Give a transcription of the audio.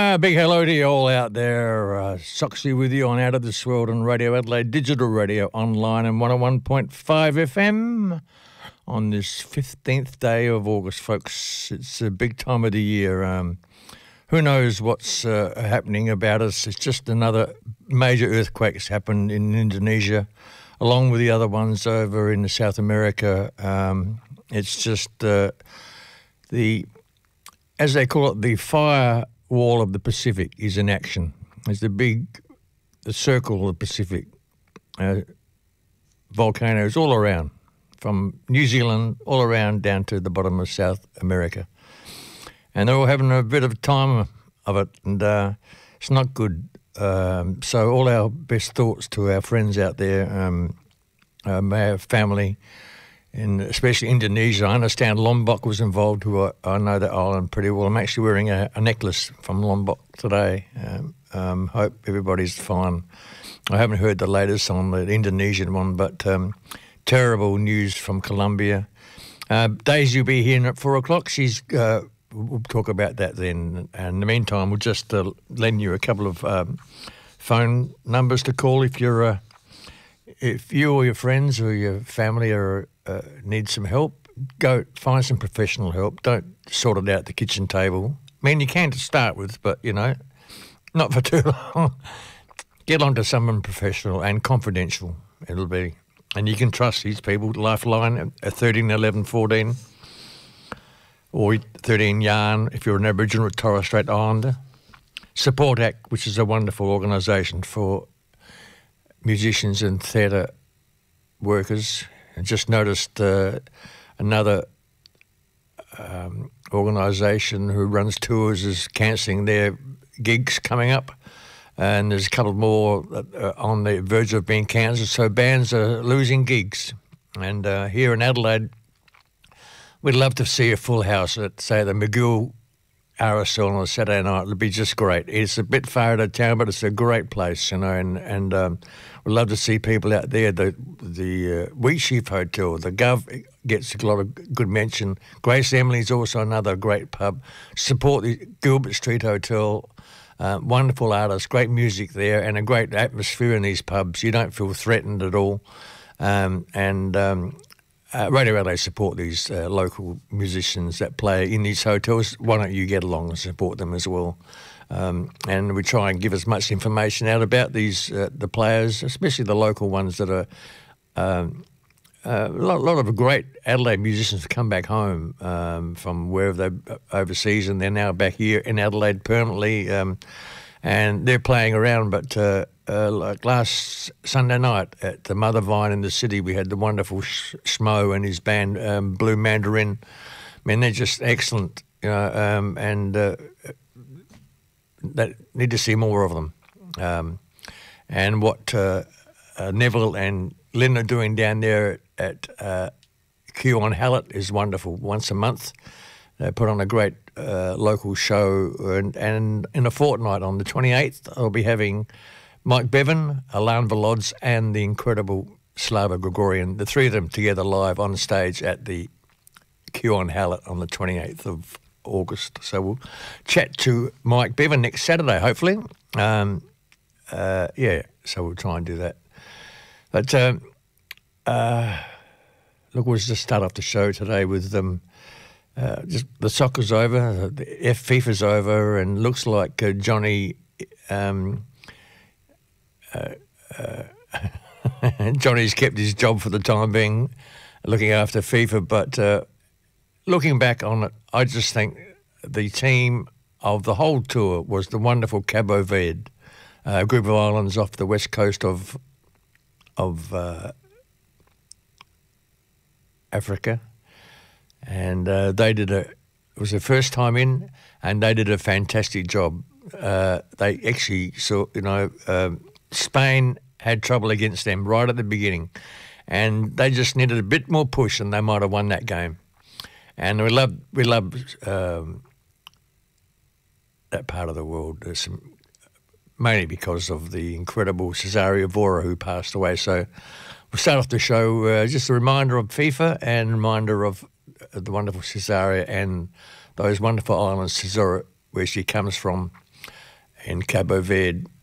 Big hello to you all out there. Soxy with you on Out of This World on Radio Adelaide, digital radio, online and 101.5 FM on this 15th day of August, folks. It's a big time of the year. Who knows what's happening about us? It's just another major earthquake that's happened in Indonesia, along with the other ones over in South America. It's just as they call it, the fire wall of the Pacific is in action. There's the circle of the Pacific, volcanoes all around, from New Zealand all around down to the bottom of South America. And they're all having a bit of time of it, and it's not good. So all our best thoughts to our friends out there, our family, and especially Indonesia. I understand Lombok was involved, who I know that island pretty well. I'm actually wearing a necklace from Lombok today. Hope everybody's fine. I haven't heard the latest on the Indonesian one, but terrible news from Colombia. Daisy will be here at 4 o'clock. We'll talk about that then. And in the meantime, we'll just lend you a couple of phone numbers to call if you or your friends or your family need some help. Go find some professional help. Don't sort it out at the kitchen table. I mean, you can to start with, but, not for too long. Get on to someone professional and confidential. It'll be. And you can trust these people. Lifeline at 13 11 14 or 13 Yarn if you're an Aboriginal or Torres Strait Islander. Support Act, which is a wonderful organisation for musicians and theatre workers. I just noticed another organisation who runs tours is cancelling their gigs coming up, and there's a couple more on the verge of being cancelled, so bands are losing gigs. And here in Adelaide, we'd love to see a full house at, say, the McGill RSL on a Saturday night. It'd be just great. It's a bit far out of town, but it's a great place, and we'd love to see people out there. The Wheat Sheaf Hotel, the Gov gets a lot of good mention. Grace Emily's also another great pub. Support the Gilbert Street Hotel. Wonderful artists, great music there, and a great atmosphere in these pubs. You don't feel threatened at all. Radio Adelaide support these local musicians that play in these hotels. Why don't you get along and support them as well? And we try and give as much information out about these the players, especially the local ones that are a lot of great Adelaide musicians have come back home from wherever they're overseas, and they're now back here in Adelaide permanently, and they're playing around. But like last Sunday night at the Mother Vine in the city, we had the wonderful Schmo and his band Blue Mandarin. I mean, they're just excellent, and they need to see more of them. And what Neville and Lynn are doing down there at Q on Hallett is wonderful. Once a month, they put on a great local show, and in a fortnight on the 28th, I'll be having Mike Bevan, Alan Velods, and the incredible Slava Gregorian, the three of them together live on stage at the Q on Hallett on the 28th of August. So we'll chat to Mike Bevan next Saturday, hopefully. So we'll try and do that. But look, we'll just start off the show today with just the soccer's over, the FIFA's over, and looks like Johnny Johnny's kept his job for the time being, looking after FIFA. But looking back on it, I just think the team of the whole tour was the wonderful Cabo Verde, a group of islands off the west coast of Africa, and it was their first time in, and they did a fantastic job. They actually saw, Spain had trouble against them right at the beginning, and they just needed a bit more push, and they might have won that game. And we love that part of the world. Mainly because of the incredible Cesario Vora who passed away. So we'll start off the show, just a reminder of FIFA and a reminder of the wonderful Cesario and those wonderful islands, Cesura, where she comes from. in Cabo Verde